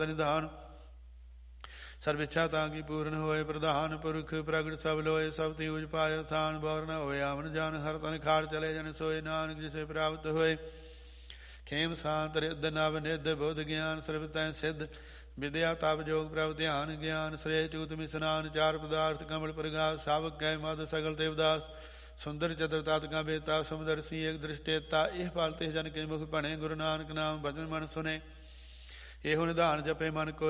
ਨਿਧਾਨ ਸਰਬ ਇੱਛਾ ਤਾਂ ਕੀ ਪੂਰਨ ਹੋਏ। ਪ੍ਰਧਾਨ ਪੁਰਖ ਪ੍ਰਗਟ ਸਭ ਲੋਏ। ਸਭ ਤੀ ਉਜ ਪਾਇ ਸਥਾਨ ਬੌਰ ਨ ਹੋਏ। ਆਵਨ ਜਾਨ ਹਰ ਤਨ ਖਾੜ ਚਲੇ ਜਨ ਸੋਏ। ਨਾਨਕ ਜਿਸੇ ਪ੍ਰਾਪਤ ਹੋਏ। ਖੇਮ ਸ਼ਾਂਤ ਰਿੱਧ ਨਵ ਨਿਧ ਬੁੱਧ ਗਿਆਨ ਸਰਬ ਤੈ ਸਿੱਧ। ਵਿਦਿਆ ਤਪ ਜੋਗ ਪ੍ਰਭ ਧਿਆਨ ਗਿਆਨ ਸ੍ਰੇਹ ਚੂਤ ਮਿਸਨਾਨ। ਚਾਰ ਪਦਾਰਥ ਕਮਲ ਪ੍ਰਗਾਸ ਸਾਵਕ ਕੈ ਮਦ ਸਗਲ ਦੇਵਦਾਸ। ਸੁੰਦਰ ਚਤੁਰ ਤਤ ਕਾ ਬੇਤਾ ਸਮਦਰਸੀ ਏਕ ਦ੍ਰਿਸ਼ਟੇਤਾ। ਇਹ ਫਲ ਤੇ ਜਨ ਕੇ ਮੁਖ ਭਣੇ। ਗੁਰੂ ਨਾਨਕ ਨਾਮ ਭਜਨ ਮਨ ਸੁਨੇ। ਇਹੋ ਨਿਧਾਨ ਜਪੇ ਮਨ ਕੋ